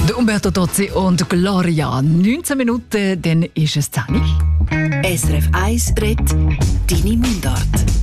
Der Umberto Tozzi und Gloria. 19 Minuten, dann ist es 10 Uhr. SRF 1 redet deine Mundart.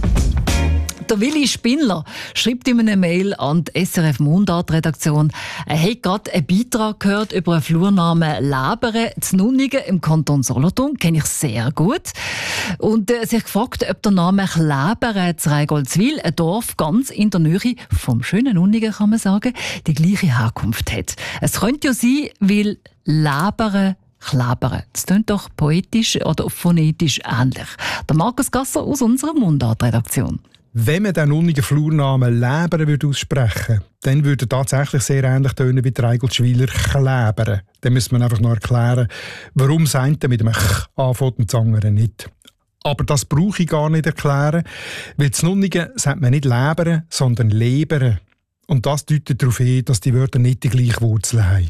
Der Willi Spindler schreibt in einer Mail an die SRF Mundart-Redaktion, er hat gerade einen Beitrag gehört über einen Flurnamen Läbere zu Nunningen im Kanton Solothurn. Kenne ich sehr gut. Und sich gefragt, ob der Name Läbere zu Reigoldswil, ein Dorf ganz in der Nähe vom schönen Nunningen, kann man sagen, die gleiche Herkunft hat. Es könnte ja sein, weil Läbere Klebere. Das klingt doch poetisch oder phonetisch ähnlich. Der Markus Gasser aus unserer Mundart-Redaktion. Wenn man den unnigen Flurnamen Läbere aussprechen würde, dann würde er tatsächlich sehr ähnlich tönen wie die Reigoldswiler Klebere. Dann müsste man einfach noch erklären, warum das eine mit einem Ch anfängt und das andere nicht. Aber das brauche ich gar nicht erklären, weil zu Nunningen sagt man nicht Läbere, sondern Lebere. Und das deutet darauf hin, dass die Wörter nicht die gleiche Wurzel haben.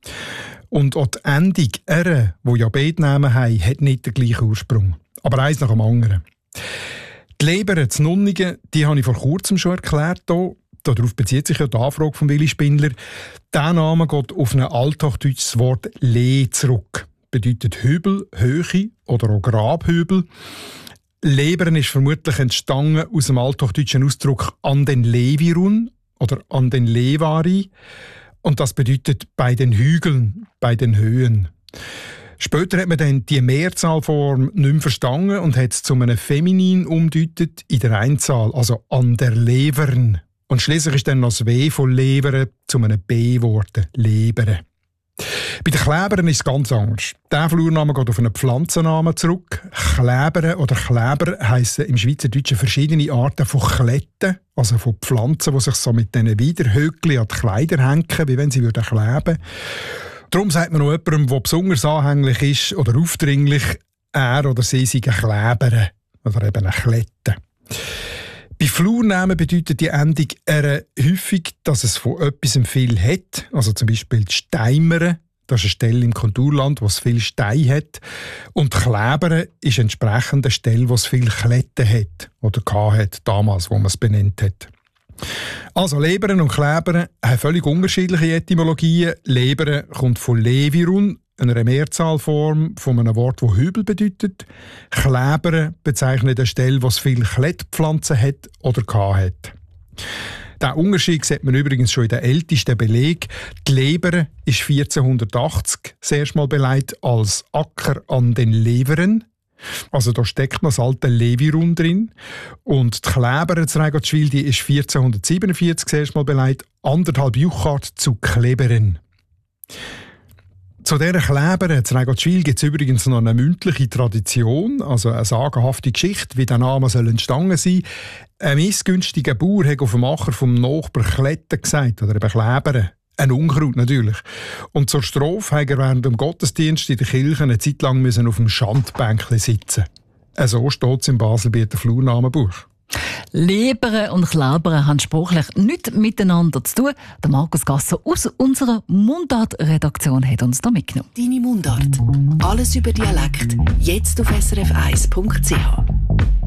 Und auch die Endung «ere», die ja beide Namen haben, hat nicht den gleichen Ursprung. Aber eins nach dem anderen. Die Lebere zu Nunningen, die habe ich vor kurzem schon erklärt. Darauf bezieht sich ja die Anfrage von Willi Spindler. Der Name geht auf ein althochdeutsches Wort «le» zurück. Bedeutet Hübel, Höhe oder auch Grabhübel. Leberen ist vermutlich entstanden aus dem althochdeutschen Ausdruck «an den Levirun» oder «an den Levari». Und das bedeutet «bei den Hügeln», «bei den Höhen». Später hat man dann die Mehrzahlform nicht mehr verstanden und hat es zu einem Feminin umgedeutet in der Einzahl, also «an der Levern». Und schliesslich ist dann das «W» von «levere» zu einem «B» geworden, «lebere». Bei den Klebern ist es ganz anders. Der Flurname geht auf einen Pflanzennamen zurück. Klebere oder Kleber heissen im Schweizerdeutschen verschiedene Arten von Kletten, also von Pflanzen, die sich so mit diesen Widerhöckchen an die Kleider hängen, wie wenn sie kleben würden. Darum sagt man noch jemandem, der besonders anhänglich ist oder aufdringlich, er oder sie sei ein Kleber oder eben eine Klette. Bei Flurnamen bedeutet die Endung «ere» häufig, dass es von etwas viel hat, also zum Beispiel die Steimere, das ist eine Stelle im Konturland, wo es viel Stein hat, und Klebere ist entsprechend eine Stelle, wo es viel Kletten hat oder hat damals, wo man es benannt hat. Also Leberen und Kleberen haben völlig unterschiedliche Etymologien. Leberen kommt von Levirun, einer Mehrzahlform von einem Wort, das Hübel bedeutet. Kleberen bezeichnet eine Stelle, wo es viele Klettpflanzen hat oder hat. Diesen Unterschied sieht man übrigens schon in den ältesten Belegen. Die Lebere ist 1480 das erste Mal belegt als Acker an den Leveren. Also da steckt noch das alte Levirun drin. Und die Klebere zu Reigoldswil, die ist 1447 das erste Mal belegt, 1,5 Juchart zu Kleberen. Zu dieser Klebere zu Reigoldswil gibt es übrigens noch eine mündliche Tradition, also eine sagenhafte Geschichte, wie der Name entstanden sein soll. Ein missgünstiger Bauer hat auf dem Acher vom Nachbar Kletten gesagt, oder eben Klebere. Ein Unkraut natürlich. Und zur Strophe musste er während dem Gottesdienst in der Kirche eine Zeit lang auf dem Schandbänkchen sitzen. So steht es im Baselbieter Flurnamenbuch. Lebere und Klebere haben sprachlich nichts miteinander zu tun. Der Markus Gasser aus unserer Mundart-Redaktion hat uns da mitgenommen. Deine Mundart. Alles über Dialekt. Jetzt auf srf1.ch.